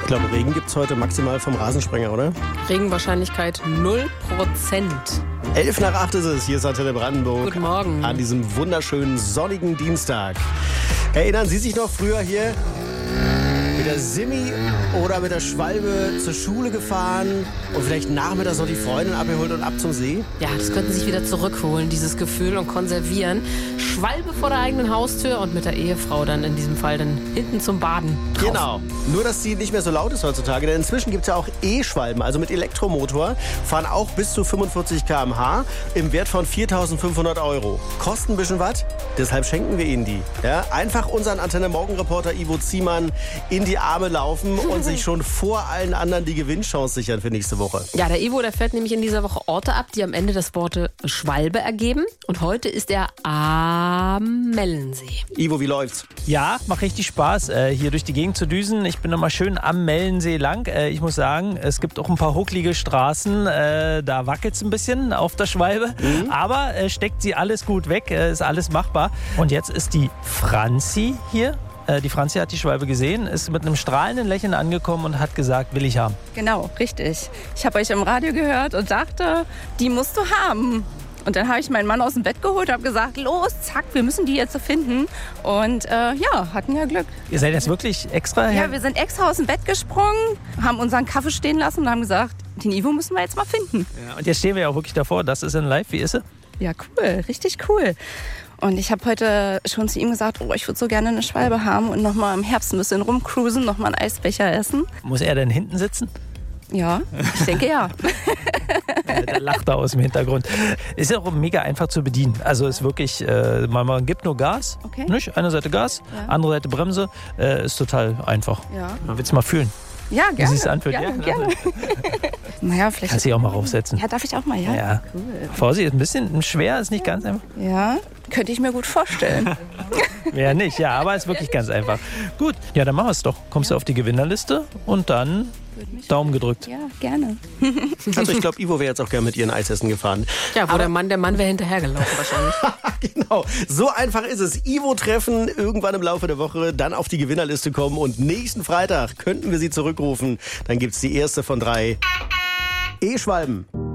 glaube, Regen gibt es heute maximal vom Rasensprenger, oder? Regenwahrscheinlichkeit 0%. 7:11 ist es. Hier ist Antenne Brandenburg. Guten Morgen. An diesem wunderschönen sonnigen Dienstag. Erinnern Sie sich noch früher hier mit der Simi oder mit der Schwalbe zur Schule gefahren und vielleicht nachmittags noch die Freundin abgeholt und ab zum See? Ja, das könnten Sie sich wieder zurückholen, dieses Gefühl, und konservieren. Schwalbe vor der eigenen Haustür und mit der Ehefrau dann in diesem Fall dann hinten zum Baden. Draußen. Genau. Nur, dass sie nicht mehr so laut ist heutzutage, denn inzwischen gibt es ja auch E-Schwalben, also mit Elektromotor, fahren auch bis zu 45 km/h im Wert von 4.500 €. Kosten ein bisschen was, deshalb schenken wir Ihnen die. Ja, einfach unseren Antenne-Morgen-Reporter Ivo Ziemann in die Arme laufen und sich schon vor allen anderen die Gewinnchance sichern für nächste Woche. Ja, der Ivo, der fährt nämlich in dieser Woche Orte ab, die am Ende das Wort Schwalbe ergeben. Und heute ist er am Mellensee. Ivo, wie läuft's? Ja, macht richtig Spaß, hier durch die Gegend zu düsen. Ich bin nochmal schön am Mellensee lang. Ich muss sagen, es gibt auch ein paar hucklige Straßen. Da wackelt es ein bisschen auf der Schwalbe. Aber steckt sie alles gut weg, ist alles machbar. Und jetzt ist die Franzi hier. Die Franzi hat die Schwalbe gesehen, ist mit einem strahlenden Lächeln angekommen und hat gesagt, will ich haben. Genau, richtig. Ich habe euch im Radio gehört und dachte, die musst du haben. Und dann habe ich meinen Mann aus dem Bett geholt und habe gesagt, los, zack, wir müssen die jetzt finden. Und ja, hatten ja Glück. Ihr seid jetzt wirklich extra her? Ja, wir sind extra aus dem Bett gesprungen, haben unseren Kaffee stehen lassen und haben gesagt, den Ivo müssen wir jetzt mal finden. Ja, und jetzt stehen wir ja auch wirklich davor, das ist in live. Wie ist sie? Ja, cool, richtig cool. Und ich habe heute schon zu ihm gesagt, oh, ich würde so gerne eine Schwalbe haben und nochmal im Herbst ein bisschen rumcruisen, nochmal einen Eisbecher essen. Muss er denn hinten sitzen? Ja, ich denke ja. Der lacht da aus dem Hintergrund. Ist ja auch mega einfach zu bedienen. Also ist wirklich, man gibt nur Gas, Okay. nicht? Eine Seite Gas, Ja. andere Seite Bremse. Ist total einfach. Ja, Willst du mal fühlen? ja Wie gerne. sich das anfühlt? Gerne, Ja? gerne. Naja, vielleicht. Kannst dich auch mal raufsetzen. Ja, darf ich auch mal, ja? Ja. Cool. Vorsicht, ein bisschen schwer, ist nicht ganz einfach. Ja, könnte ich mir gut vorstellen. Mehr nicht, ja, aber ist wirklich ganz einfach. Gut, ja, dann machen wir es doch. Kommst du auf die Gewinnerliste und dann Daumen gedrückt. Ja, gerne. Also ich glaube, Ivo wäre jetzt auch gerne mit ihr ein Eisessen gefahren. Ja, wo der Mann wäre hinterhergelaufen wahrscheinlich. Genau, so einfach ist es. Ivo treffen, irgendwann im Laufe der Woche, dann auf die Gewinnerliste kommen und nächsten Freitag könnten wir sie zurückrufen. Dann gibt's die erste von 3 E-Schwalben.